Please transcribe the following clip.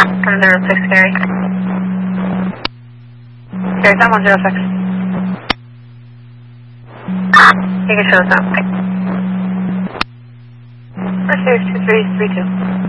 From 06 Gary. Gary, I'm on 06. You can show us up. First series 2332.